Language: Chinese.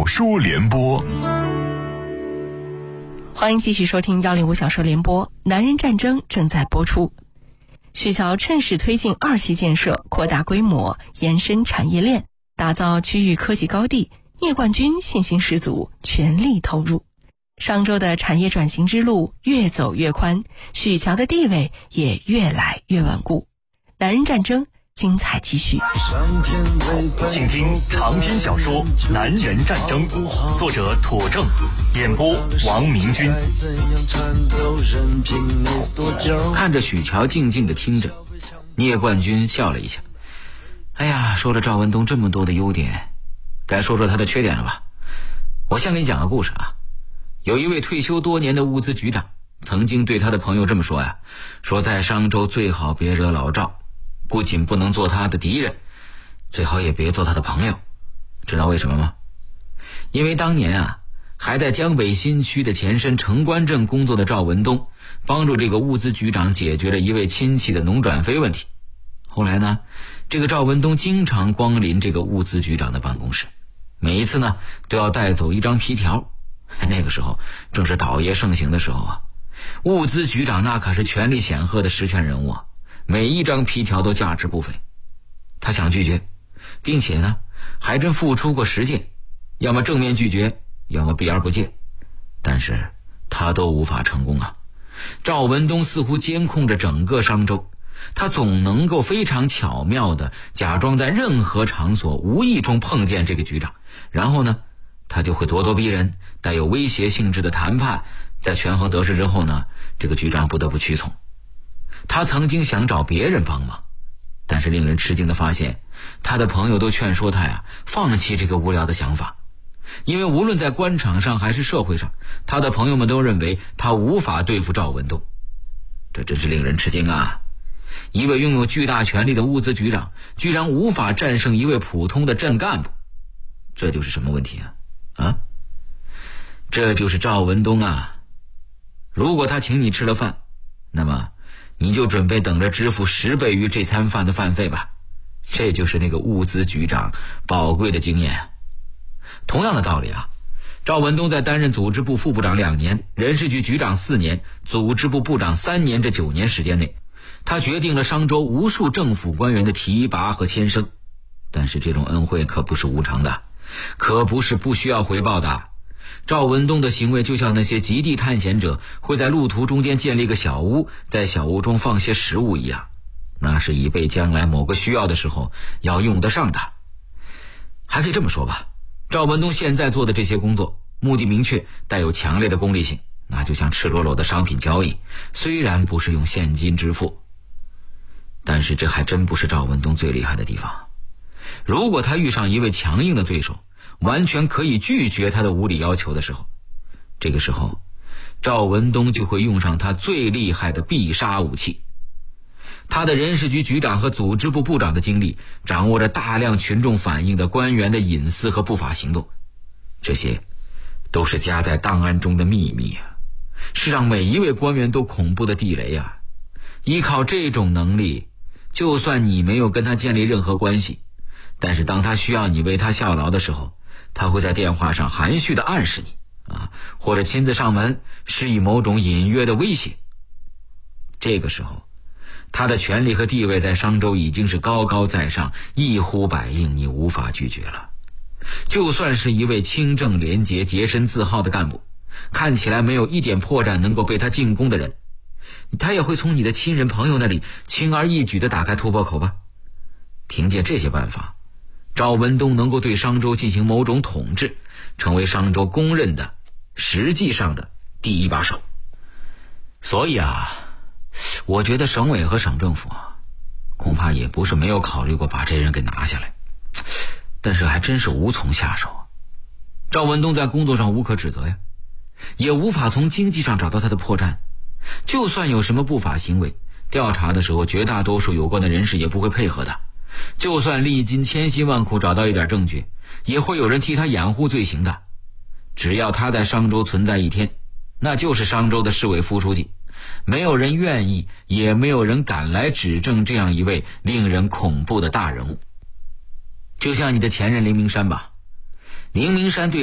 小说联播， 欢迎继续收听105小说联播。男人战争正在播出。许桥趁势推进二期建设，扩大规模，延伸产业链，打造区域科技高地。聂冠军信心十足，全力投入。商州的产业转型之路越走越宽，许桥的地位也越来越稳固。男人战争精彩继续， 请听长篇小说《男人战争》，作者妥正，演播王明军。 看着许桥静静地听着，聂冠军笑了一下。哎呀，说了赵文东这么多的优点，该说说他的缺点了吧。我先给你讲个故事啊。有一位退休多年的物资局长曾经对他的朋友这么说呀，说在商州最好别惹老赵，不仅不能做他的敌人，最好也别做他的朋友。知道为什么吗？因为当年啊，还在江北新区的前身城关镇工作的赵文东，帮助这个物资局长解决了一位亲戚的农转非问题。后来呢，这个赵文东经常光临这个物资局长的办公室，每一次呢都要带走一张批条。那个时候正是倒爷盛行的时候啊，物资局长那可是权力显赫的实权人物啊，每一张批条都价值不菲。他想拒绝，并且呢还真付出过实践，要么正面拒绝，要么避而不见，但是他都无法成功啊。赵文东似乎监控着整个商州，他总能够非常巧妙地假装在任何场所无意中碰见这个局长，然后呢他就会咄咄逼人，带有威胁性质的谈判，在权衡得失之后呢，这个局长不得不屈从。他曾经想找别人帮忙，但是令人吃惊的发现，他的朋友都劝说他呀放弃这个无聊的想法。因为无论在官场上还是社会上，他的朋友们都认为他无法对付赵文东。这真是令人吃惊啊！一位拥有巨大权力的物资局长居然无法战胜一位普通的镇干部，这就是什么问题啊？这就是赵文东啊。如果他请你吃了饭，那么你就准备等着支付10倍于这餐饭的饭费吧。这就是那个物资局长宝贵的经验。同样的道理啊，赵文东在担任组织部副部长2年，人事局局长4年，组织部部长3年，这9年时间内，他决定了商州无数政府官员的提拔和迁升。但是这种恩惠可不是无偿的，可不是不需要回报的。赵文东的行为就像那些极地探险者会在路途中间建立个小屋，在小屋中放些食物一样，那是以备将来某个需要的时候要用得上的。还可以这么说吧，赵文东现在做的这些工作目的明确，带有强烈的功利性，那就像赤裸裸的商品交易，虽然不是用现金支付，但是这还真不是赵文东最厉害的地方。如果他遇上一位强硬的对手，完全可以拒绝他的无理要求的时候，这个时候赵文东就会用上他最厉害的必杀武器。他的人事局局长和组织部部长的经历，掌握着大量群众反映的官员的隐私和不法行动，这些都是夹在档案中的秘密啊，是让每一位官员都恐怖的地雷啊。依靠这种能力，就算你没有跟他建立任何关系，但是当他需要你为他效劳的时候，他会在电话上含蓄地暗示你啊，或者亲自上门施以某种隐约的威胁。这个时候他的权力和地位在商州已经是高高在上，一呼百应，你无法拒绝了。就算是一位清正廉洁、洁身自好的干部，看起来没有一点破绽能够被他进攻的人，他也会从你的亲人朋友那里轻而易举地打开突破口吧。凭借这些办法，赵文东能够对商州进行某种统治，成为商州公认的实际上的第一把手。所以啊，我觉得省委和省政府啊，恐怕也不是没有考虑过把这人给拿下来，但是还真是无从下手。赵文东在工作上无可指责呀，也无法从经济上找到他的破绽。就算有什么不法行为，调查的时候绝大多数有关的人士也不会配合的。就算历经千辛万苦找到一点证据，也会有人替他掩护罪行的。只要他在商州存在一天，那就是商州的市委副书记，没有人愿意，也没有人敢来指证这样一位令人恐怖的大人物。就像你的前任林明山吧，林明山对